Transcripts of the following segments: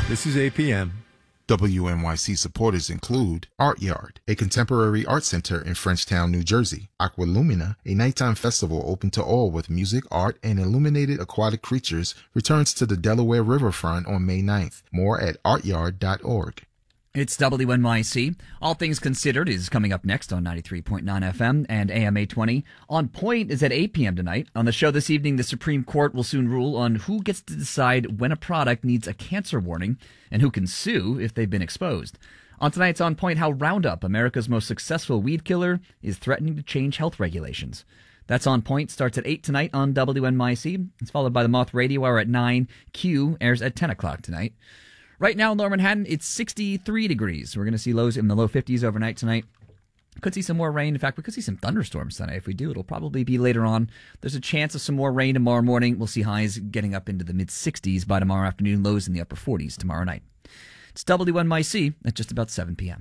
This is APM. WNYC supporters include Art Yard, a contemporary art center in Frenchtown, New Jersey. Aqualumina, a nighttime festival open to all with music, art, and illuminated aquatic creatures, returns to the Delaware riverfront on May 9th. More at artyard.org. It's WNYC. All Things Considered is coming up next on 93.9 FM and AM 820. On Point is at 8 p.m. tonight. On the show this evening, the Supreme Court will soon rule on who gets to decide when a product needs a cancer warning and who can sue if they've been exposed. On tonight's On Point, how Roundup, America's most successful weed killer, is threatening to change health regulations. That's On Point. Starts at 8 tonight on WNYC. It's followed by the Moth Radio Hour at 9. Q airs at 10 o'clock tonight. Right now in Lower Manhattan, it's 63 degrees. We're going to see lows in the low 50s overnight tonight. Could see some more rain. In fact, we could see some thunderstorms tonight. If we do, it'll probably be later on. There's a chance of some more rain tomorrow morning. We'll see highs getting up into the mid-60s by tomorrow afternoon, lows in the upper 40s tomorrow night. It's WNYC at just about 7 p.m.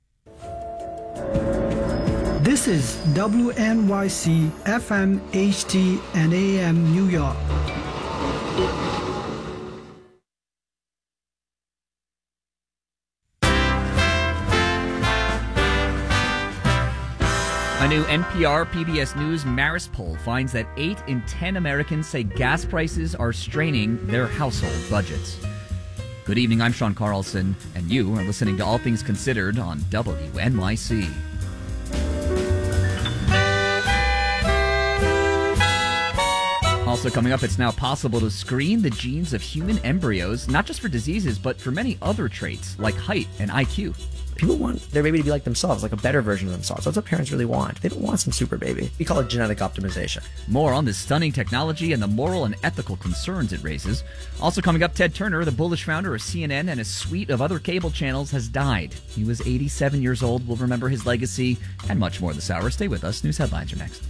This is WNYC FM, HD, and AM New York. A new NPR PBS News Marist poll finds that 8 in 10 Americans say gas prices are straining their household budgets. Good evening, I'm Sean Carlson, and you are listening to All Things Considered on WNYC. Also coming up, it's now possible to screen the genes of human embryos, not just for diseases, but for many other traits like height and IQ. People want their baby to be like themselves, like a better version of themselves. That's what parents really want. They don't want some super baby. We call it genetic optimization. More on this stunning technology and the moral and ethical concerns it raises. Also coming up, Ted Turner, the bullish founder of CNN and a suite of other cable channels, has died. He was 87 years old. We'll remember his legacy and much more this hour. Stay with us. News headlines are next.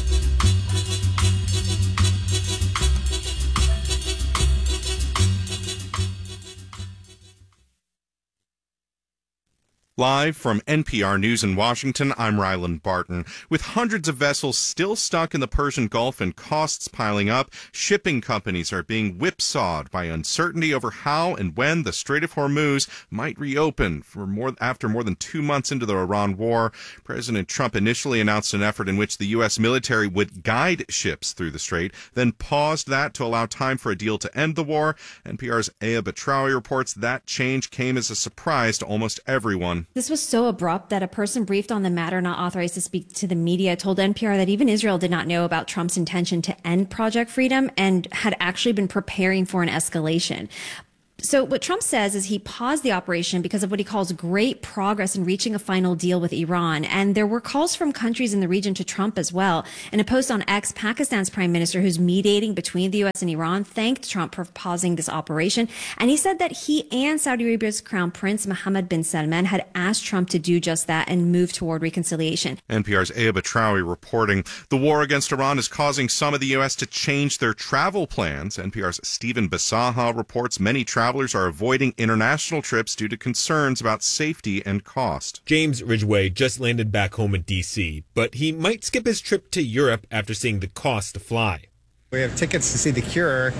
Live from NPR News in Washington, I'm Ryland Barton. With hundreds of vessels still stuck in the Persian Gulf and costs piling up, shipping companies are being whipsawed by uncertainty over how and when the Strait of Hormuz might reopen. After more than 2 months into the Iran war, President Trump initially announced an effort in which the U.S. military would guide ships through the strait, then paused that to allow time for a deal to end the war. NPR's Aya Batrawi reports that change came as a surprise to almost everyone. This was so abrupt that a person briefed on the matter, not authorized to speak to the media, told NPR that even Israel did not know about Trump's intention to end Project Freedom and had actually been preparing for an escalation. So what Trump says is he paused the operation because of what he calls great progress in reaching a final deal with Iran. And there were calls from countries in the region to Trump as well. In a post on X, Pakistan's prime minister, who's mediating between the U.S. and Iran, thanked Trump for pausing this operation. And he said that he and Saudi Arabia's crown prince, Mohammed bin Salman, had asked Trump to do just that and move toward reconciliation. NPR's Aya Batrawi reporting. The war against Iran is causing some of the U.S. to change their travel plans. NPR's Stephen Bisaha reports many travelers are avoiding international trips due to concerns about safety and cost. James Ridgway just landed back home in D.C., but he might skip his trip to Europe after seeing the cost to fly. We have tickets to see The Cure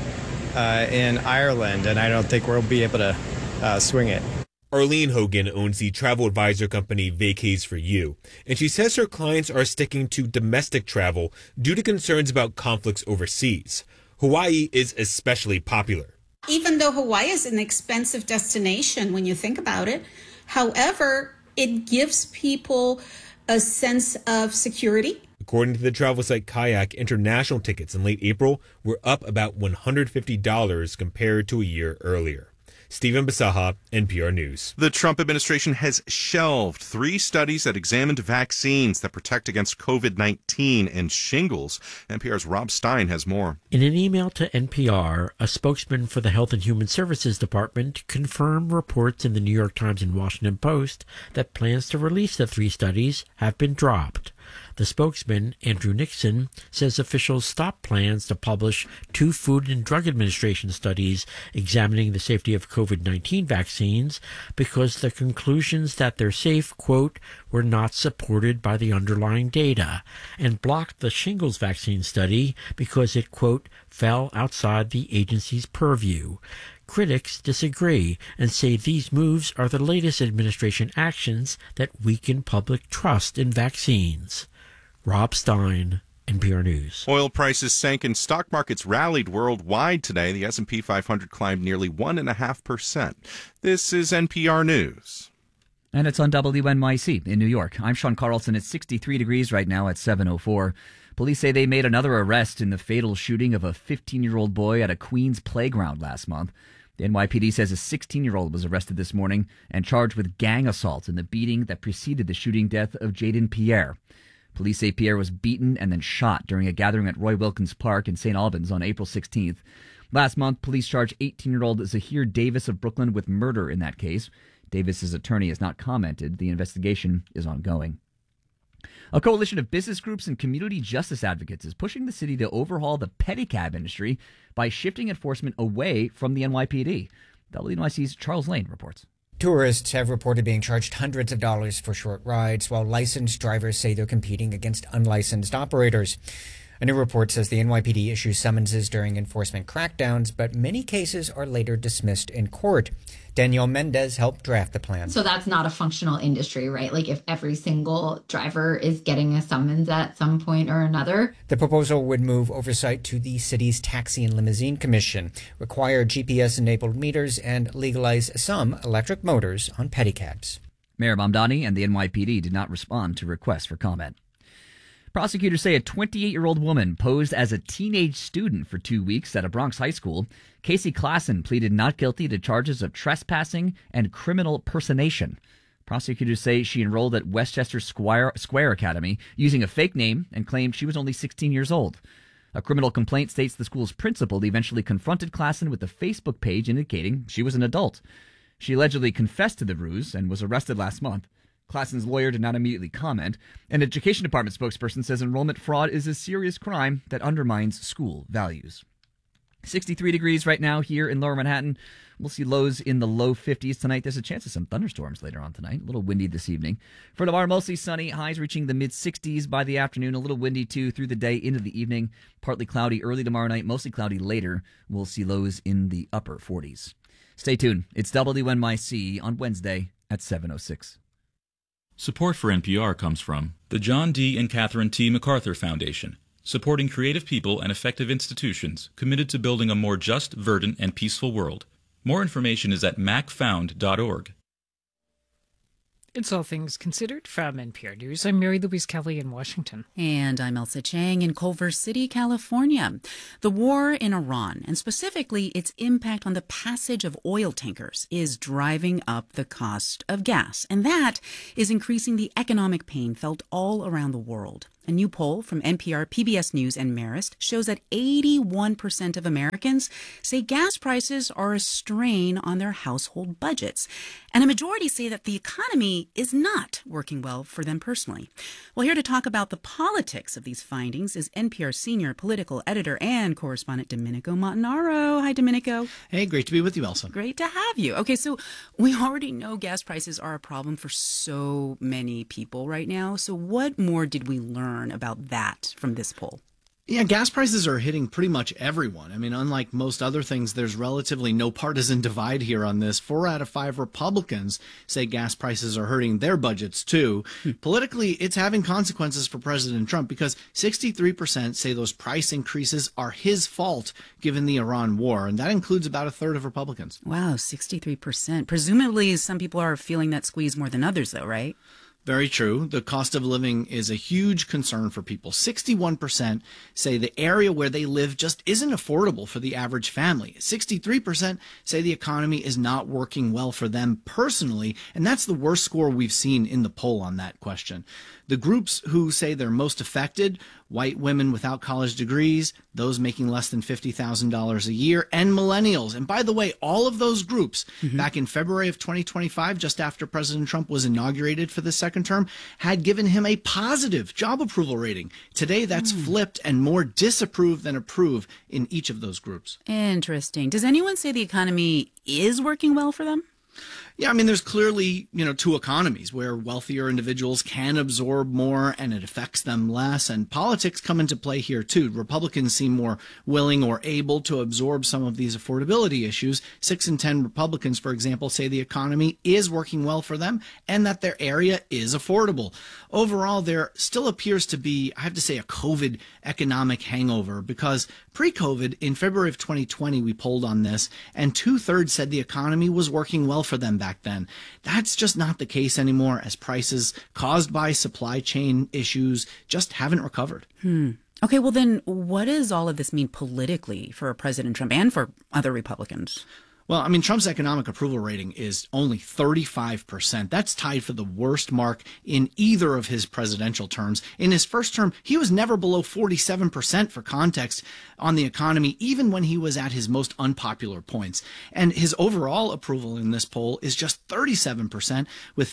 in Ireland, and I don't think we'll be able to swing it. Arlene Hogan owns the travel advisor company Vacays for You, and she says her clients are sticking to domestic travel due to concerns about conflicts overseas. Hawaii is especially popular. Even though Hawaii is an expensive destination when you think about it, however, it gives people a sense of security. According to the travel site Kayak, international tickets in late April were up about $150 compared to a year earlier. Stephen Bisaha, NPR News. The Trump administration has shelved 3 studies that examined vaccines that protect against COVID-19 and shingles. NPR's Rob Stein has more. In an email to NPR, a spokesman for the Health and Human Services Department confirmed reports in the New York Times and Washington Post that plans to release the 3 studies have been dropped. The spokesman, Andrew Nixon, says officials stopped plans to publish 2 Food and Drug Administration studies examining the safety of COVID-19 vaccines because the conclusions that they're safe, quote, were not supported by the underlying data, and blocked the shingles vaccine study because it, quote, fell outside the agency's purview. Critics disagree and say these moves are the latest administration actions that weaken public trust in vaccines. Rob Stein, NPR News. Oil prices sank and stock markets rallied worldwide today. The S&P 500 climbed nearly 1.5%. This is NPR News. And it's on WNYC in New York. I'm Sean Carlson. It's 63 degrees right now at 7:04. Police say they made another arrest in the fatal shooting of a 15-year-old boy at a Queens playground last month. The NYPD says a 16-year-old was arrested this morning and charged with gang assault in the beating that preceded the shooting death of Jaden Pierre. Police say Pierre was beaten and then shot during a gathering at Roy Wilkins Park in St. Albans on April 16th. Last month, police charged 18-year-old Zahir Davis of Brooklyn with murder in that case. Davis's attorney has not commented. The investigation is ongoing. A coalition of business groups and community justice advocates is pushing the city to overhaul the pedicab industry by shifting enforcement away from the NYPD. WNYC's Charles Lane reports. Tourists have reported being charged hundreds of dollars for short rides, while licensed drivers say they're competing against unlicensed operators. A new report says the NYPD issues summonses during enforcement crackdowns, but many cases are later dismissed in court. Danielle Mendez helped draft the plan. So that's not a functional industry, right? Like if every single driver is getting a summons at some point or another. The proposal would move oversight to the city's Taxi and Limousine Commission, require GPS-enabled meters, and legalize some electric motors on pedicabs. Mayor Mamdani and the NYPD did not respond to requests for comment. Prosecutors say a 28-year-old woman posed as a teenage student for 2 weeks at a Bronx high school. Casey Klassen pleaded not guilty to charges of trespassing and criminal personation. Prosecutors say she enrolled at Westchester Square Academy using a fake name and claimed she was only 16 years old. A criminal complaint states the school's principal eventually confronted Klassen with a Facebook page indicating she was an adult. She allegedly confessed to the ruse and was arrested last month. Klassen's lawyer did not immediately comment. An education department spokesperson says enrollment fraud is a serious crime that undermines school values. 63 degrees right now here in Lower Manhattan. We'll see lows in the low 50s tonight. There's a chance of some thunderstorms later on tonight. A little windy this evening. For tomorrow, mostly sunny. Highs reaching the mid-60s by the afternoon. A little windy, too, through the day into the evening. Partly cloudy early tomorrow night. Mostly cloudy later. We'll see lows in the upper 40s. Stay tuned. It's WNYC on Wednesday at 7:06. Support for NPR comes from the John D. and Catherine T. MacArthur Foundation, supporting creative people and effective institutions committed to building a more just, verdant, and peaceful world. More information is at macfound.org. It's All Things Considered from NPR News. I'm Mary Louise Kelly in Washington. And I'm Elsa Chang in Culver City, California. The war in Iran, and specifically its impact on the passage of oil tankers, is driving up the cost of gas. And that is increasing the economic pain felt all around the world. A new poll from NPR, PBS News, and Marist shows that 81% of Americans say gas prices are a strain on their household budgets. And a majority say that the economy is not working well for them personally. Well, here to talk about the politics of these findings is NPR senior political editor and correspondent Domenico Montanaro. Hi, Domenico. Hey, great to be with you, Elsa. Great to have you. Okay, so we already know gas prices are a problem for so many people right now. So what more did we learn about that from this poll? Yeah, gas prices are hitting pretty much everyone. I mean, unlike most other things, there's relatively no partisan divide here on this. 4 out of 5 Republicans say gas prices are hurting their budgets, too. Politically, it's having consequences for President Trump because 63% say those price increases are his fault given the Iran war, and that includes about a third of Republicans. Wow, 63%. Presumably, some people are feeling that squeeze more than others, though, right? Very true. The cost of living is a huge concern for people. 61% say the area where they live just isn't affordable for the average family. 63% say the economy is not working well for them personally, and that's the worst score we've seen in the poll on that question. The groups who say they're most affected, white women without college degrees, those making less than $50,000 a year, and millennials. And by the way, all of those groups, back in February of 2025, just after President Trump was inaugurated for the second term, had given him a positive job approval rating. Today, that's flipped and more disapprove than approve in each of those groups. Interesting. Does anyone say the economy is working well for them? Yeah, I mean, there's clearly, two economies where wealthier individuals can absorb more and it affects them less. And politics come into play here, too. Republicans seem more willing or able to absorb some of these affordability issues. 6 in 10 Republicans, for example, say the economy is working well for them and that their area is affordable. Overall, there still appears to be, I have to say, a COVID economic hangover because pre-COVID, in February of 2020, we polled on this, and 2/3 said the economy was working well for them back then. That's just not the case anymore, as prices caused by supply chain issues just haven't recovered. Okay, well then, what does all of this mean politically for President Trump and for other Republicans? Well, I mean, Trump's economic approval rating is only 35%. That's tied for the worst mark in either of his presidential terms. In his first term, he was never below 47% for context on the economy, even when he was at his most unpopular points. And his overall approval in this poll is just 37%, with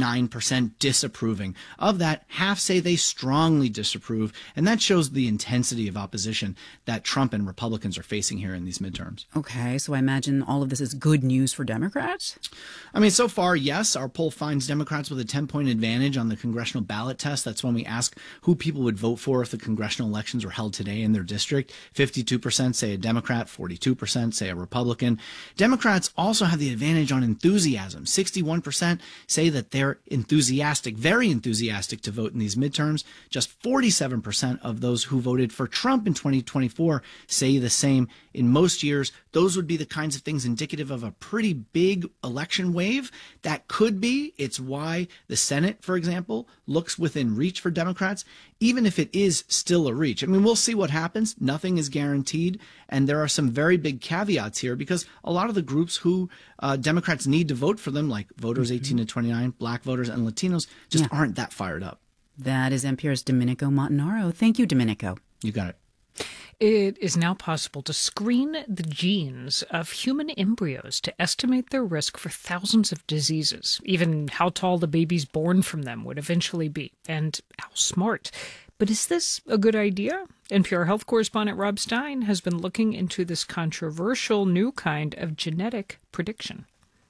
59% disapproving. Of that, half say they strongly disapprove, and that shows the intensity of opposition that Trump and Republicans are facing here in these midterms. Okay, so I imagine all of this is good news for Democrats? I mean, so far, yes. Our poll finds Democrats with a 10-point advantage on the congressional ballot test. That's when we ask who people would vote for if the congressional elections were held today in their district. 52% say a Democrat, 42% say a Republican. Democrats also have the advantage on enthusiasm. 61% say that they're enthusiastic, very enthusiastic to vote in these midterms. Just 47% of those who voted for Trump in 2024 say the same. In most years, those would be the kinds of things indicative of a pretty big election wave. That could be. It's why the Senate, for example, looks within reach for Democrats, even if it is still a reach. I mean, we'll see what happens. Nothing is guaranteed. And there are some very big caveats here because a lot of the groups who Democrats need to vote for them, like voters 18 to 29, black voters and Latinos, just aren't that fired up. That is NPR's Domenico Montanaro. Thank you, Domenico. You got it. It is now possible to screen the genes of human embryos to estimate their risk for thousands of diseases, even how tall the babies born from them would eventually be, and how smart. But is this a good idea? NPR health correspondent Rob Stein has been looking into this controversial new kind of genetic prediction.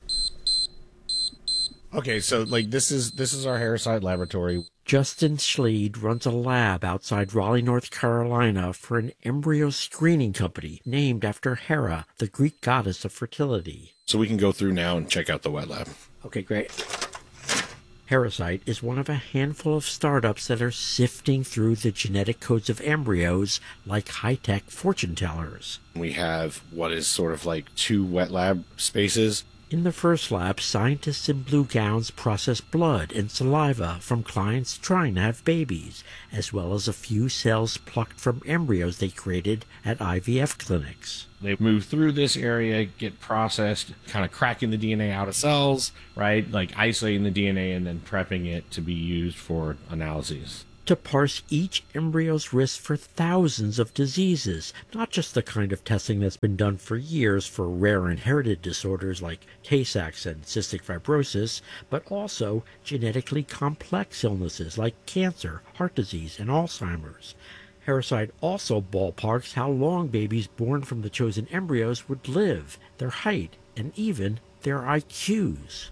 Okay, so this is our Harriside laboratory. Justin Schleid runs a lab outside Raleigh, North Carolina for an embryo screening company named after Hera, the Greek goddess of fertility. So we can go through now and check out the wet lab. Okay, great. Harriside is one of a handful of startups that are sifting through the genetic codes of embryos like high-tech fortune tellers. We have what is sort of like 2 wet lab spaces. In the first lab, scientists in blue gowns process blood and saliva from clients trying to have babies, as well as a few cells plucked from embryos they created at IVF clinics. They move through this area, get processed, kind of cracking the DNA out of cells, right? Like isolating the DNA and then prepping it to be used for analyses. To parse each embryo's risk for thousands of diseases, not just the kind of testing that's been done for years for rare inherited disorders like Tay-Sachs and cystic fibrosis, but also genetically complex illnesses like cancer, heart disease, and Alzheimer's. Harriside also ballparks how long babies born from the chosen embryos would live, their height, and even their IQs.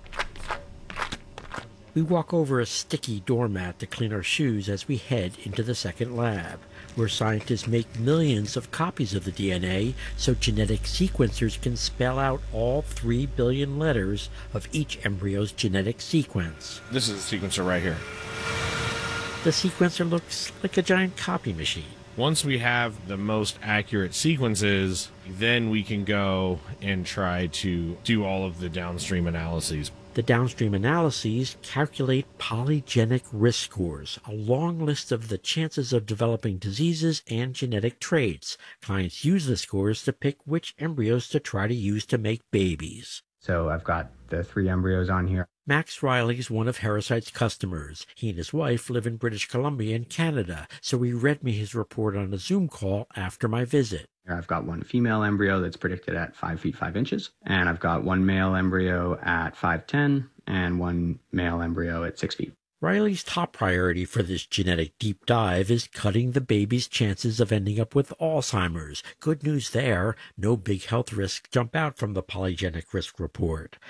We walk over a sticky doormat to clean our shoes as we head into the second lab, where scientists make millions of copies of the DNA so genetic sequencers can spell out all 3 billion letters of each embryo's genetic sequence. This is the sequencer right here. The sequencer looks like a giant copy machine. Once we have the most accurate sequences, then we can go and try to do all of the downstream analyses. The downstream analyses calculate polygenic risk scores, a long list of the chances of developing diseases and genetic traits. Clients use the scores to pick which embryos to try to use to make babies. So I've got the 3 embryos on here. Max Riley is one of Harriside's customers. He and his wife live in British Columbia and Canada, so he read me his report on a Zoom call after my visit. I've got 1 female embryo that's predicted at 5 feet 5 inches, and I've got 1 male embryo at 5'10", and 1 male embryo at 6 feet. Riley's top priority for this genetic deep dive is cutting the baby's chances of ending up with Alzheimer's. Good news there, no big health risks jump out from the polygenic risk report.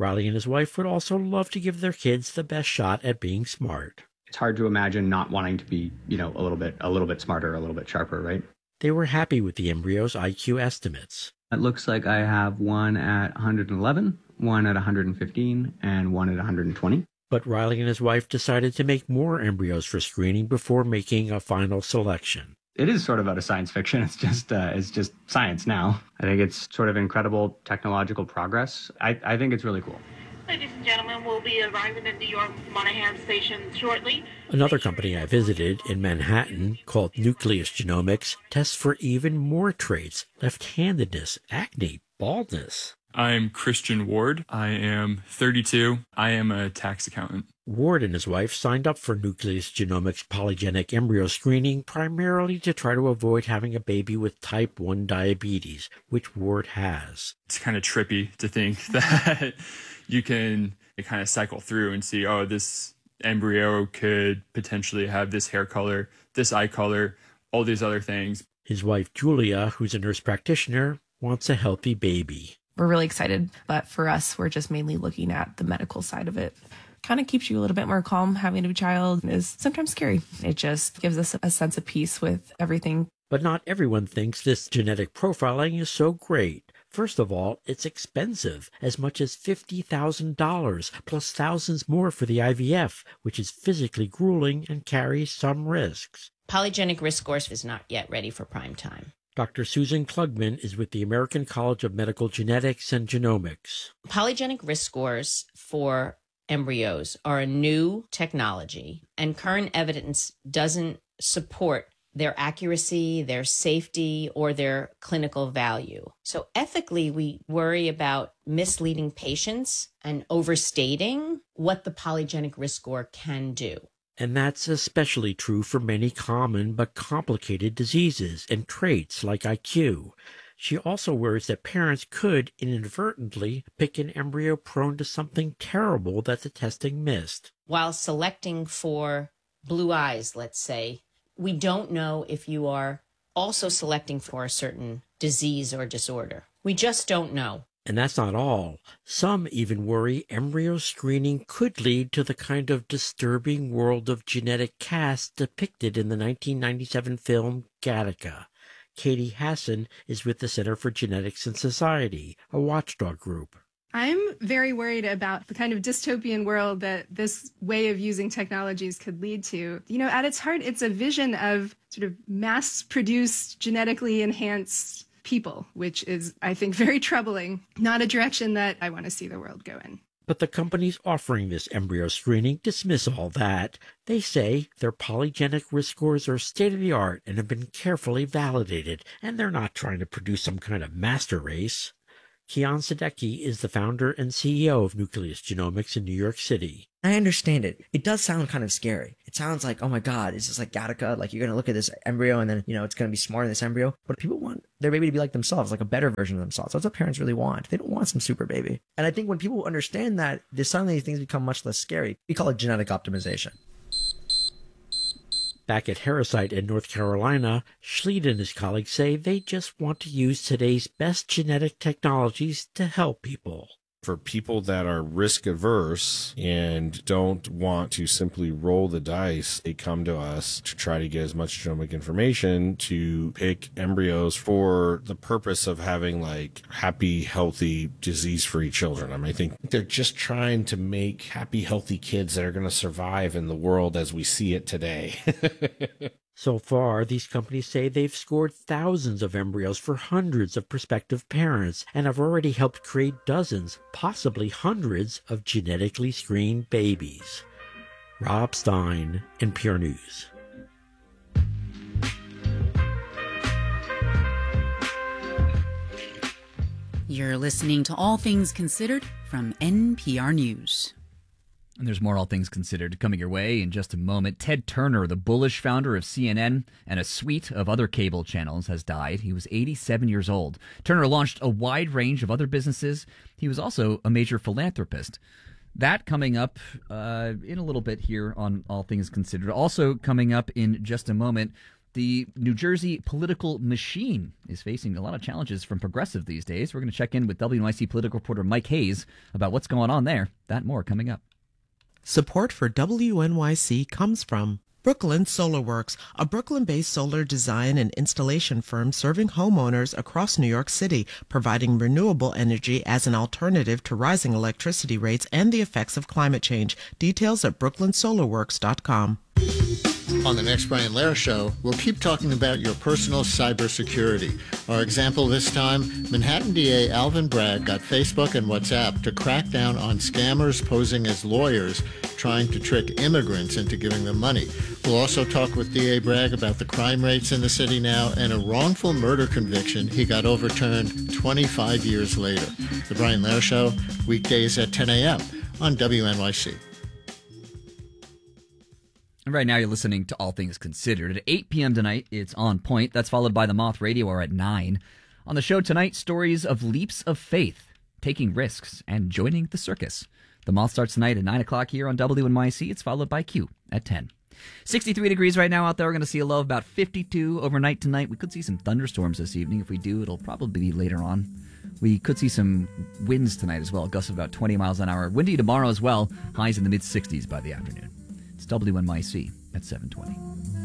Riley and his wife would also love to give their kids the best shot at being smart. It's hard to imagine not wanting to be, a little bit smarter, a little bit sharper, right? They were happy with the embryo's IQ estimates. It looks like I have one at 111, one at 115, and one at 120. But Riley and his wife decided to make more embryos for screening before making a final selection. It is sort of out of science fiction. It's just science now. I think it's sort of incredible technological progress. I think it's really cool. Ladies and gentlemen, we'll be arriving at New York Monahan Station shortly. Another company I visited in Manhattan, called Nucleus Genomics, tests for even more traits: left-handedness, acne, baldness. I'm Christian Ward. I am 32. I am a tax accountant. Ward and his wife signed up for Nucleus Genomics polygenic embryo screening primarily to try to avoid having a baby with type 1 diabetes, which Ward has. It's kind of trippy to think that you can kind of cycle through and see, oh, this embryo could potentially have this hair color, this eye color, all these other things. His wife, Julia, who's a nurse practitioner, wants a healthy baby. We're really excited, but for us, we're just mainly looking at the medical side of it. Kind of keeps you a little bit more calm. Having a child is sometimes scary. It just gives us a sense of peace with everything. But not everyone thinks this genetic profiling is so great. First of all, it's expensive, as much as $50,000, plus thousands more for the IVF, which is physically grueling and carries some risks. Polygenic risk scores is not yet ready for prime time. Dr. Susan Klugman is with the American College of Medical Genetics and Genomics. Polygenic risk scores for embryos are a new technology, and current evidence doesn't support their accuracy, their safety, or their clinical value. So ethically, we worry about misleading patients and overstating what the polygenic risk score can do. And that's especially true for many common but complicated diseases and traits like IQ. She also worries that parents could inadvertently pick an embryo prone to something terrible that the testing missed. While selecting for blue eyes, let's say, we don't know if you are also selecting for a certain disease or disorder. We just don't know. And that's not all. Some even worry embryo screening could lead to the kind of disturbing world of genetic caste depicted in the 1997 film Gattaca. Katie Hassan is with the Center for Genetics and Society, a watchdog group. I'm very worried about the kind of dystopian world that this way of using technologies could lead to. At its heart, it's a vision of sort of mass-produced, genetically enhanced people, which is, I think, very troubling. Not a direction that I want to see the world go in. But the companies offering this embryo screening dismiss all that. They say their polygenic risk scores are state-of-the-art and have been carefully validated, and they're not trying to produce some kind of master race. Kian Sadecki is the founder and CEO of Nucleus Genomics in New York City. I understand it. It does sound kind of scary. It sounds like, oh my God, is this like Gattaca? Like you're going to look at this embryo and then, it's going to be smarter than this embryo. But people want their baby to be like themselves, like a better version of themselves. That's what parents really want. They don't want some super baby. And I think when people understand that, suddenly things become much less scary. We call it genetic optimization. Back at Harrisite in North Carolina, Schleid and his colleagues say they just want to use today's best genetic technologies to help people. For people that are risk averse and don't want to simply roll the dice, they come to us to try to get as much genomic information to pick embryos for the purpose of having like happy, healthy, disease-free children. I think they're just trying to make happy, healthy kids that are going to survive in the world as we see it today. So far, these companies say they've scored thousands of embryos for hundreds of prospective parents and have already helped create dozens, possibly hundreds, of genetically screened babies. Rob Stein, NPR News. You're listening to All Things Considered from NPR News. And there's more All Things Considered coming your way in just a moment. Ted Turner, the bullish founder of CNN and a suite of other cable channels, has died. He was 87 years old. Turner launched a wide range of other businesses. He was also a major philanthropist. That coming up in a little bit here on All Things Considered. Also coming up in just a moment, The New Jersey political machine is facing a lot of challenges from progressive these days. We're going to check in with WNYC political reporter Mike Hayes about what's going on there. That more coming up. Support for WNYC comes from Brooklyn Solar Works, a Brooklyn-based solar design and installation firm serving homeowners across New York City, providing renewable energy as an alternative to rising electricity rates and the effects of climate change. Details at brooklynsolarworks.com. On the next Brian Lehrer Show, we'll keep talking about your personal cybersecurity. Our example this time, Manhattan DA Alvin Bragg got Facebook and WhatsApp to crack down on scammers posing as lawyers trying to trick immigrants into giving them money. We'll also talk with DA Bragg about the crime rates in the city now and a wrongful murder conviction he got overturned 25 years later. The Brian Lehrer Show, weekdays at 10 a.m. on WNYC. And right now you're listening to All Things Considered. At 8 p.m. tonight, it's On Point. That's followed by the Moth Radio Hour at 9. On the show tonight, stories of leaps of faith, taking risks, and joining the circus. The Moth starts tonight at 9 o'clock here on WNYC. It's followed by Q at 10. 63 degrees right now out there. We're going to see a low of about 52 overnight tonight. We could see some thunderstorms this evening. If we do, it'll probably be later on. We could see some winds tonight as well, gusts of about 20 miles an hour. Windy tomorrow as well, highs in the mid-60s by the afternoon. It's WNYC at 7:20.